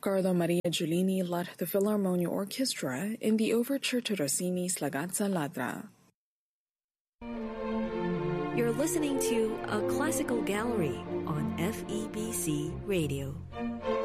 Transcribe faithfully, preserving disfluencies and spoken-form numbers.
Carlo Maria Giulini led the Philharmonia Orchestra in the overture to Rossini's La Gazza Ladra. You're listening to A Classical Gallery on F E B C Radio.